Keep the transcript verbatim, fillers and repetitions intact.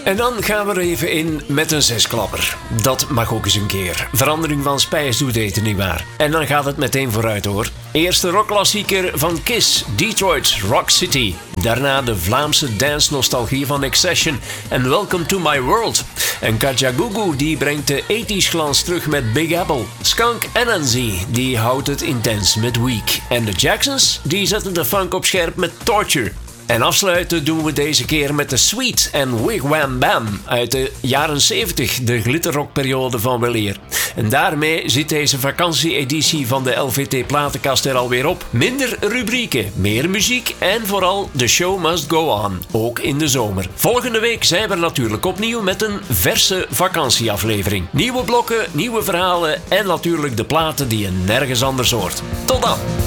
En dan gaan we er even in met een zesklapper. Dat mag ook eens een keer. Verandering van spijs doet eten, nietwaar? En dan gaat het meteen vooruit, hoor. Eerste rockklassieker van Kiss, Detroit's Rock City. Daarna de Vlaamse dance-nostalgie van Accession en Welcome to My World. En Kajagoogoo die brengt de ethisch glans terug met Big Apple. Skunk Anansi die houdt het intens met Weak. En de Jacksons die zetten de funk op scherp met Torture. En afsluiten doen we deze keer met de Sweet en Wigwam Bam uit de jaren zeventig, de glitterrockperiode van weleer. En daarmee zit deze vakantie-editie van de L V T Platenkast er alweer op. Minder rubrieken, meer muziek en vooral de show must go on, ook in de zomer. Volgende week zijn we natuurlijk opnieuw met een verse vakantieaflevering. Nieuwe blokken, nieuwe verhalen en natuurlijk de platen die je nergens anders hoort. Tot dan!